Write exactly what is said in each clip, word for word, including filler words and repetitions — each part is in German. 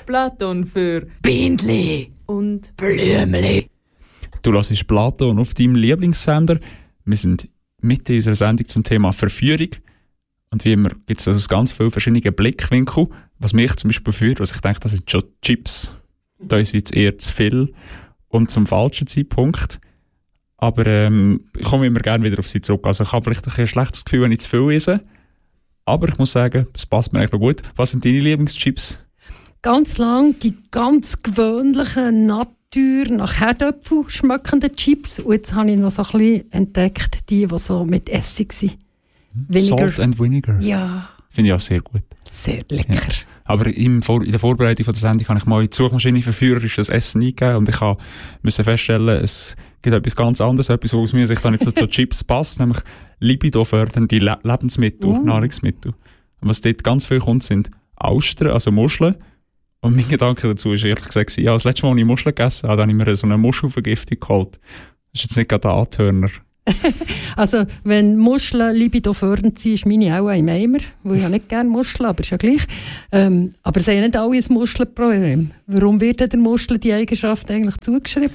Platon für Bindli und Blümli. Du hörst Platon auf deinem Lieblingssender. Wir sind mitten in unserer Sendung zum Thema Verführung. Und wie immer gibt es also ganz viele verschiedene Blickwinkel. Was mich zum Beispiel führt, was ich denke, das sind schon Chips. Da ist jetzt eher zu viel und zum falschen Zeitpunkt. Aber ähm, ich komme immer gerne wieder auf sie zurück. Also ich habe vielleicht ein schlechtes Gefühl, wenn ich zu viel esse. Aber ich muss sagen, es passt mir eigentlich noch gut. Was sind deine Lieblingschips? Ganz lang die ganz gewöhnlichen, Natur nach Herdöpfel schmeckenden Chips. Und jetzt habe ich noch so ein bisschen entdeckt, die, die so mit Essig sind. Vinegar. Salt and Vinegar. Ja. Finde ich auch sehr gut. Sehr lecker. Ja. Aber im Vor- in der Vorbereitung von der Sendung habe ich mal in die Suchmaschine verführerisches Essen eingegeben und ich musste feststellen, es gibt etwas ganz anderes, etwas, was aus meiner Sicht nicht so zu Chips passt, nämlich Libido-fördernde Le- Lebensmittel, uh. Nahrungsmittel. Und was dort ganz viel kommt, sind Austern, also Muscheln. Und mein Gedanke dazu ist ehrlich gesagt, ja, das letzte Mal, als ich Muscheln gegessen habe, habe ich mir so eine Muschelvergiftung geholt. Das ist jetzt nicht gerade ein Antörner. Also, wenn Muscheln Libido fördernd sind, ist meine auch im Eimer. Weil ich ja nicht gerne Muscheln, aber ist ja gleich. Ähm, aber es haben nicht alle ein Muschelproblem. Warum wird der Muschel die Eigenschaft eigentlich zugeschrieben?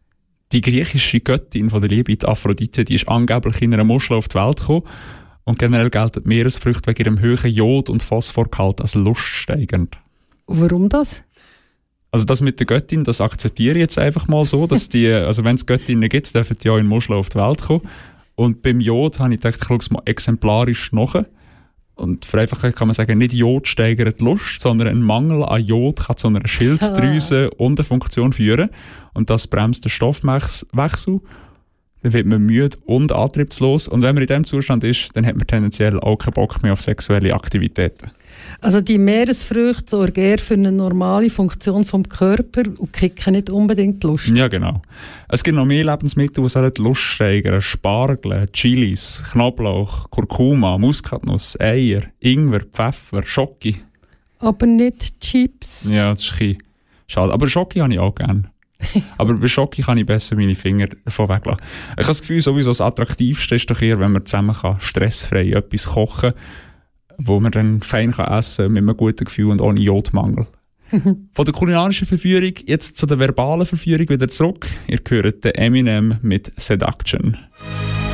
Die griechische Göttin von der Liebe, die Aphrodite, die ist angeblich in einer Muschel auf die Welt gekommen. Und generell gelten Meeresfrüchte wegen ihrem hohen Jod- und Phosphorgehalt als luststeigernd. Und warum das? Also das mit der Göttin, das akzeptiere ich jetzt einfach mal so, dass die, also wenn es Göttinnen gibt, dürfen die auch in Muscheln auf die Welt kommen. Und beim Jod habe ich gedacht, ich schaue es mal exemplarisch nach. Und für Einfachheit kann man sagen, nicht Jod steigert die Lust, sondern ein Mangel an Jod kann zu einer Schilddrüse und eine Funktion führen. Und das bremst den Stoffwechsel. Dann wird man müde und antriebslos. Und wenn man in diesem Zustand ist, dann hat man tendenziell auch keinen Bock mehr auf sexuelle Aktivitäten. Also die Meeresfrüchte sorgen eher für eine normale Funktion vom Körper und kicken nicht unbedingt die Lust. Ja, genau. Es gibt noch mehr Lebensmittel, die die Lust steigern. Spargel, Chilis, Knoblauch, Kurkuma, Muskatnuss, Eier, Ingwer, Pfeffer, Schoki. Aber nicht Chips. Ja, das ist ein bisschen schade. Aber Schoki habe ich auch gerne. Aber bei Schoki kann ich besser meine Finger davon weglassen. Ich habe das Gefühl, sowieso das Attraktivste ist doch eher, wenn man zusammen kann, stressfrei etwas kochen kann, wo man dann fein kann essen kann, mit einem guten Gefühl und ohne Jodmangel. Von der kulinarischen Verführung jetzt zu der verbalen Verführung wieder zurück. Ihr hört den Eminem mit Seduction.